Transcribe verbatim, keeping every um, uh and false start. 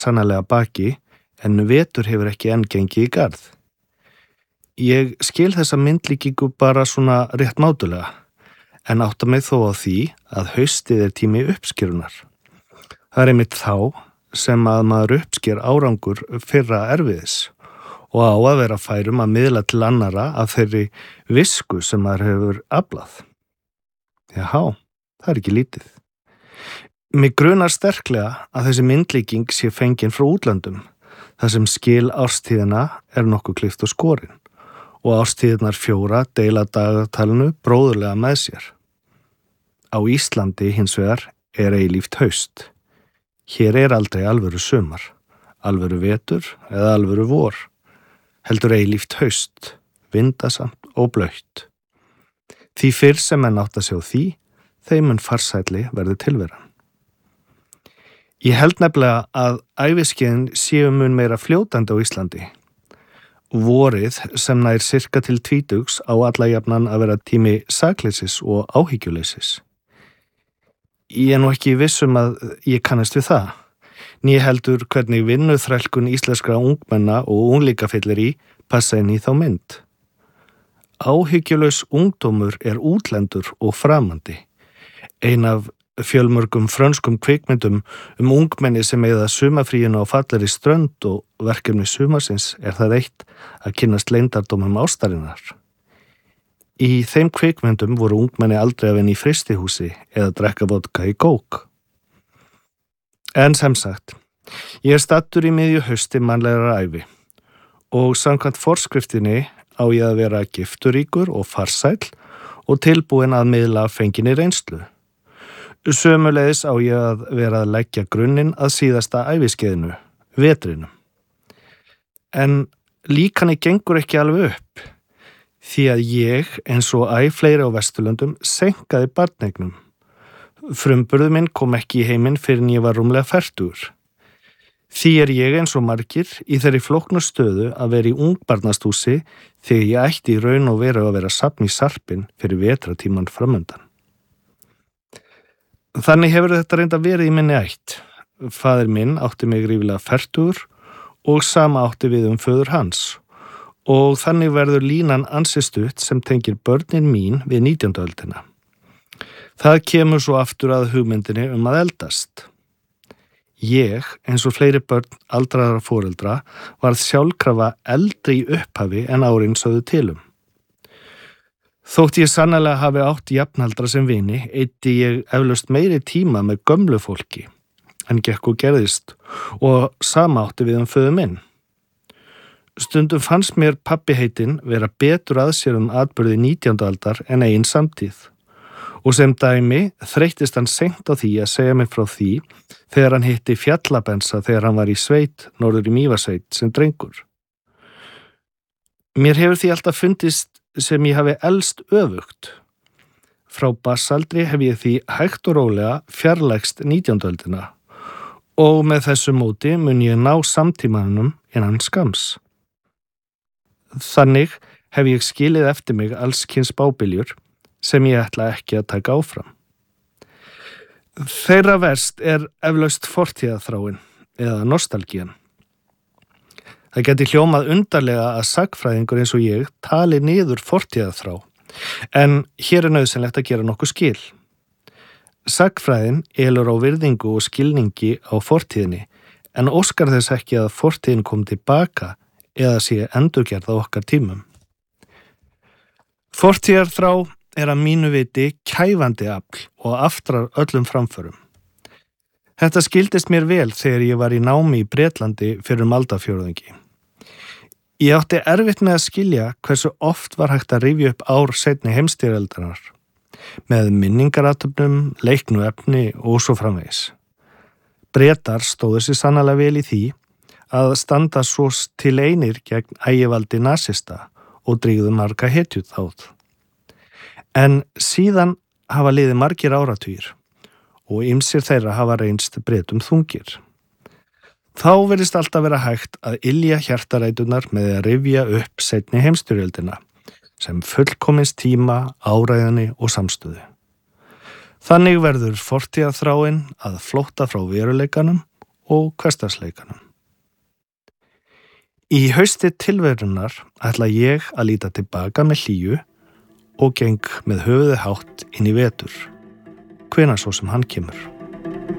sannarlega baki en vetur hefur ekki enn gengið í garð. Ég skil þessa myndlíkingu bara svona rétt mátulega, en átta mig þó á því að haustið er tími uppskerunar. Það er einmitt þá sem að maður uppsker árangur fyrra erfiðis og á að vera færum að miðla til annara af þeirri visku sem maður hefur aflað. Jáhá, það er ekki lítið. Mig grunar sterklega að þessi myndlíking sé fengin frá útlöndum, þar sem skil árstíðina er nokkuð klippt og skorin og árstíðirnar fjóra deila dagatalinu bróðurlega með sér. Á Íslandi hins vegar er eilíft haust. Hér er aldrei alvöru sumar, alvöru vetur eða alvöru vor, heldur eilíft haust, vindasamt og blautt. Því fyrr sem menn átta sig á því, þeim mun farsælli verði tilveran. Ég held nefnilega að æviskeiðin séu mun meira fljótandi á Íslandi. Vorið sem nær sirka til tvítugs á alla jafnan að vera tími sakleysis og áhyggjuleysis. Ég er nú ekki vissum að ég kannast við það. Né heldur hvernig vinnuþrælkun íslenskra ungmenna og unglingafyllir í passa inn í þá mynd. Áhyggjulaus ungdómur er útlendur og framandi. Ein af fjölmörgum frönskum kvikmyndum um ungmenni sem eigða sumarfríinu á fallegri strönd og verkefni sumarsins er það eitt að kynnast leyndardómum ástarinnar. Í þeim kvikmyndum voru ungmenni aldrei að vinna í frystihúsi eða drekka vodka í kók. En sem sagt, ég er stattur í miðju hausti mannlegrar ævi og samkvæmt forskriftinni á ég að vera gifturíkur og farsæll og tilbúin að miðla fenginni reynslu. Sömuleiðis á ég að vera að leggja grunninn að síðasta æviskeiðinu, vetrinu. En líkanni gengur ekki alveg upp, því að ég, eins og æ fleiri á Vesturlöndum, seinkaði barneignum. Frumburður minn kom ekki í heiminn fyrr en ég var rúmlega fertugur. Því er ég eins og margir í þeirri flóknu stöðu að vera í ungbarnastúsi þegar ég ætti í raun og veru að vera safn í sarpinn fyrir vetratíman framöndan. Þannig hefur þetta reynda verið í minni ætt. Faðir minn átti mig rífilega fertugur og sama átti við um föður hans og þannig verður línan ansi stutt sem tengir börnin mín við nítjándu öldina. Það kemur svo aftur að hugmyndinni um að eldast. Ég, eins og fleiri börn aldraðra foreldra, varð sjálfkrafa eldri í upphafi en árin sögðu tilum. Þótt ég sannarlega hafi átt jafnaldra sem vini, eyddi ég eflaust meiri tíma með gömlu fólki en gekk og gerðist og sama átti við um föður minn. Stundum fannst mér pabbi heitinn vera betur að sér um atburði nítjándu aldar en eigin samtíð og sem dæmi þreyttist hann seint á því að segja mér frá því þegar hann hitti fjallabensa þegar hann var í sveit norður í Mývatnssveit sem drengur. Mér hefur því alltaf fundist sem ég hafi elst öfugt. Frá barsaldri hef ég því hægt og rólega fjarlægst nítjándu öldina og með þessu móti mun ég ná samtímanum innan skams. Þannig hef ég skilið eftir mig alls kyns bábiljur sem ég ætla ekki að taka áfram. Þeirra verst er eflaust fortíðarþráin eða nostalgían. Það geti hljómað undarlega að sagnfræðingur eins og ég tali niður fortíðarþrá, en hér er nauðsynlegt að gera nokkuð skil. Sagnfræðin elur á virðingu og skilningi á fortíðinni, en óskar þess ekki að fortíðin kom tilbaka eða sé endurgerð á okkar tímum. Fortíðarþrá er að mínu viti kæfandi afl og aftrar öllum framförum. Þetta skildist mér vel þegar ég var í námi í Bretlandi fyrir um aldarfjórðungi. Ég átti erfitt með að skilja hversu oft var hægt að rifja upp ár seinni heimsstyrjaldarinnar, með minningarathöfnum, leiknu efni og svo framvegis. Bretar stóðu sér sannarlega vel í því að standa svo til einir gegn ægivaldi nasista og drígðu marga hetjut þátt. En síðan hafa liðið margir áratugir og ýmsir þeirra hafa reynst Bretum þungir. Þá virðist alltaf vera hægt að ylja hjartaræturnar með að rifja upp seinni heimsstyrjöldina sem fullkomins tíma, áræðani og samstöðu. Þannig verður fortíðarþráin að flótta frá veruleikanum og hversdagsleikanum. Í hausti tilverunar ætla ég að líta tilbaka með hlýju og geng með höfuðið hátt inn í vetur, hvenær svo sem hann kemur.